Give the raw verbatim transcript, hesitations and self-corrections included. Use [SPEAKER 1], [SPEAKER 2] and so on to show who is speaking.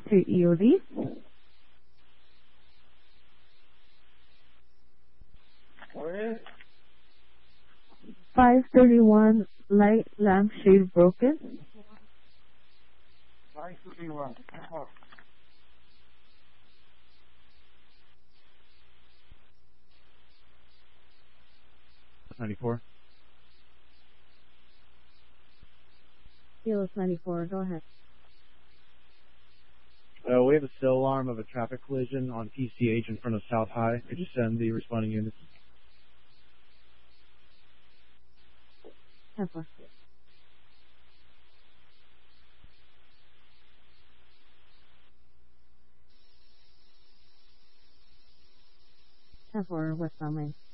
[SPEAKER 1] to E O D. five thirty-one, light lampshade broken.
[SPEAKER 2] five thirty-one. Oh.
[SPEAKER 3] ninety-four.
[SPEAKER 1] Kilo ninety-four, go ahead.
[SPEAKER 3] Uh, we have a still alarm of a traffic collision on P C H in front of South High. Could you send the responding units?
[SPEAKER 1] ten four. ten four, westbound lane.